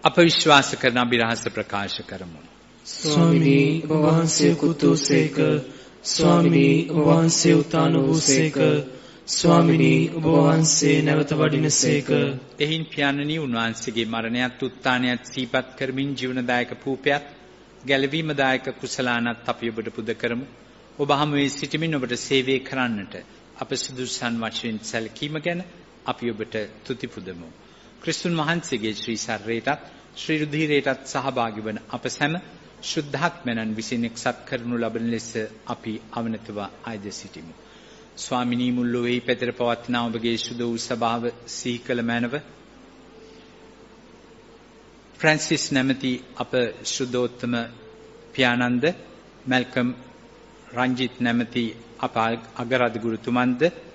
අප විශ්වාස කරන අභිරහස ප්‍රකාශ කරමු. ස්වාමිනී ඔබ වහන්සේ කුතුසේක, ස්වාමිනී ඔබ වහන්සේ උතාන වූසේක, ස්වාමිනී ඔබ වහන්සේ නැවත වඩිනසේක. එහින් පියාණනි උන්වහන්සේගේ මරණයත් උත්ථානයත් සිහිපත් කරමින් ජීවනදායක පූපයත් ගැලවීමදායක කුසලානත් අපි ඔබට පුද කරමු. ඔබ හමුවේ සිටමින් ඔබට සේවය කරන්නට අප සුදුසුසන් වශයෙන් සැලකීම ගැන අපි ඔබට තුති පුදමු. ක්‍රිස්තුන් වහන්සේගේ ශ්‍රී ශරීරයටත් ශ්‍රී රුධිරයටත් සහභාගී වන අප සැම ශුද්ධාත්මයන් විසින් එක්සත් කරනු ලබන ලෙස අපි අවනතව ආයද සිටිමු. ස්වාමිනී මුල් ලොවේ පැතර පවත්නා ඔබගේ සුදු වූ සභාව සිහි කළ මැනව ෆ්‍රැන්සිස් නැමැති අප ශුද්ධෝත්තම පියාණන්ද, මැල්කම් රංජිත් නැමැති අප අගරාධ ගුරුතුමන්ද,